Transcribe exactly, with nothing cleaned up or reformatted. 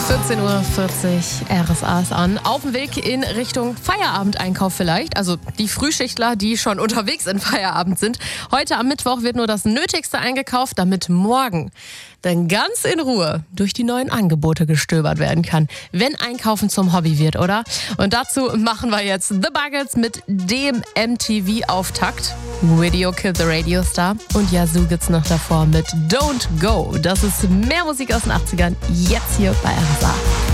vierzehn Uhr vierzig, R S A ist an. Auf dem Weg in Richtung Feierabendeinkauf vielleicht. Also die Frühschichtler, die schon unterwegs in Feierabend sind. Heute am Mittwoch wird nur das Nötigste eingekauft, damit morgen dann ganz in Ruhe durch die neuen Angebote gestöbert werden kann. Wenn Einkaufen zum Hobby wird, oder? Und dazu machen wir jetzt The Buggles mit dem M T V-Auftakt. Video Killed the Radio Star. Und Yazoo gibt's noch davor mit Don't Go. Das ist mehr Musik aus den achtzigern, jetzt hier bei R S A.